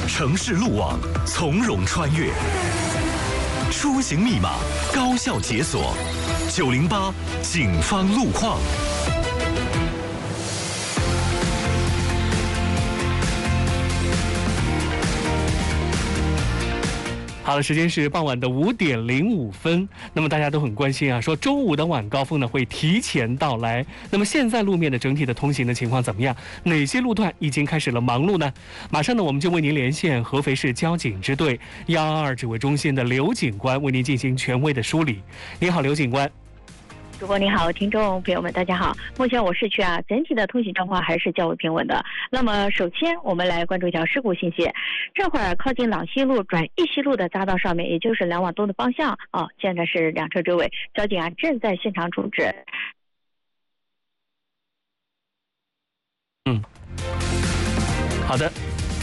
城市路网从容穿越，出行密码高效解锁，908警方路况。 好了，时间是傍晚的5点05分。那么大家都很关心啊，说周五的晚高峰呢会提前到来。那么现在路面的整体的通行的情况怎么样？哪些路段已经开始了忙碌呢？马上呢，我们就为您连线合肥市交警支队122指挥中心的刘警官，为您进行权威的梳理。您好，刘警官。 主播你好，听众朋友们大家好。目前我市区整体的通行状况还是较为平稳的。那么首先我们来关注一条事故信息。这会儿靠近朗西路转义西路的匝道上面，也就是2往东的方向现在是2车追尾，交警正在现场处置。 好的。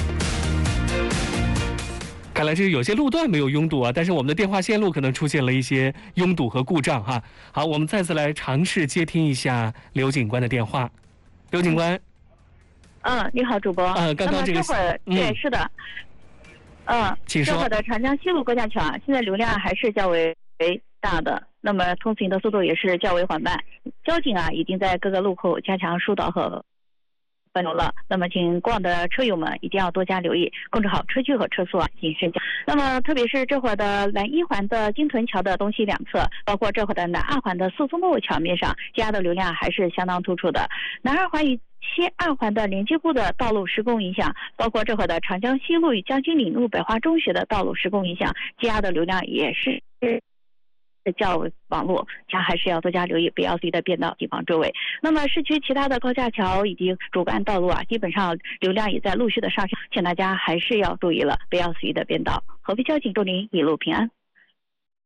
看来是有些路段没有拥堵但是我们的电话线路可能出现了一些拥堵和故障哈。好，我们再次来尝试接听一下刘警官的电话。刘警官。 你好，主播。 刚刚这个会儿对，是的。 请说。 这会儿的长江西路高架桥现在流量还是较为大的，那么通行的速度也是较为缓慢。交警已经在各个路口加强疏导和分流了，那么请过往的车友们一定要多加留意，控制好车距和车速谨慎驾驶。那么特别是这会儿的南1环的金屯桥的东西两侧，包括这会儿的南2环的素松路桥面上，加的流量还是相当突出的。南2环与西2环的连接部的道路施工影响，包括这会儿的长江西路与将军岭路北华中学的道路施工影响，加的流量也是较网络，还是要多加留意，不要随意的变道，以防追尾。那么市区其他的高架桥以及主干道路基本上流量也在陆续的上升，请大家还是要注意了，不要随意的变道。合肥交警祝您一路平安。